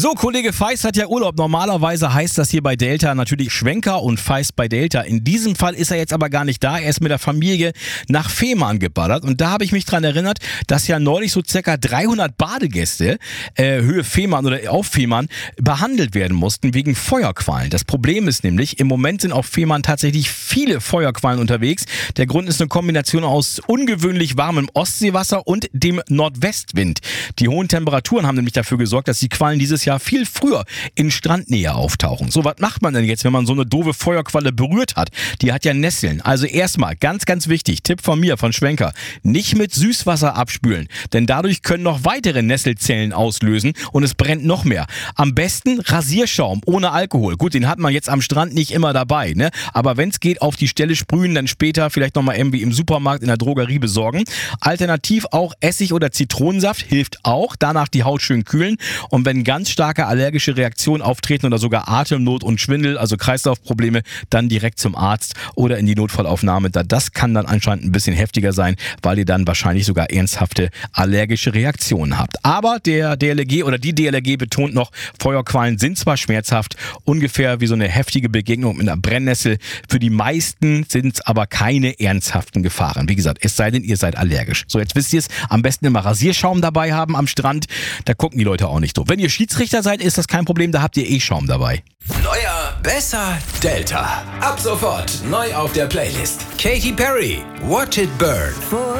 So, Kollege Feist hat ja Urlaub. Normalerweise heißt das hier bei Delta natürlich Schwenker und Feist bei Delta. In diesem Fall ist er jetzt aber gar nicht da. Er ist mit der Familie nach Fehmarn geballert. Und da habe ich mich dran erinnert, dass ja neulich so circa 300 Badegäste Höhe Fehmarn oder auf Fehmarn behandelt werden mussten wegen Feuerquallen. Das Problem ist nämlich, im Moment sind auf Fehmarn tatsächlich viele Feuerquallen unterwegs. Der Grund ist eine Kombination aus ungewöhnlich warmem Ostseewasser und dem Nordwestwind. Die hohen Temperaturen haben nämlich dafür gesorgt, dass die Quallen dieses Jahr viel früher in Strandnähe auftauchen. So, was macht man denn jetzt, wenn man so eine doofe Feuerqualle berührt hat? Die hat ja Nesseln. Also erstmal, ganz, ganz wichtig, Tipp von mir, von Schwenker, nicht mit Süßwasser abspülen, denn dadurch können noch weitere Nesselzellen auslösen und es brennt noch mehr. Am besten Rasierschaum ohne Alkohol. Gut, den hat man jetzt am Strand nicht immer dabei, ne? Aber wenn es geht, auf die Stelle sprühen, dann später vielleicht nochmal irgendwie im Supermarkt, in der Drogerie besorgen. Alternativ auch Essig oder Zitronensaft hilft auch. Danach die Haut schön kühlen. Und wenn ganz starke allergische Reaktionen auftreten oder sogar Atemnot und Schwindel, also Kreislaufprobleme, dann direkt zum Arzt oder in die Notfallaufnahme. Das kann dann anscheinend ein bisschen heftiger sein, weil ihr dann wahrscheinlich sogar ernsthafte allergische Reaktionen habt. Aber der DLRG oder die DLRG betont noch, Feuerquallen sind zwar schmerzhaft, ungefähr wie so eine heftige Begegnung mit einer Brennnessel. Für die meisten sind es aber keine ernsthaften Gefahren. Wie gesagt, es sei denn, ihr seid allergisch. So, jetzt wisst ihr es, am besten immer Rasierschaum dabei haben am Strand. Da gucken die Leute auch nicht so. Wenn ihr Schiedsrichter seid, ist das kein Problem, da habt ihr Schaum dabei. Neuer, besser, Delta. Ab sofort neu auf der Playlist. Katy Perry, Watch It Burn.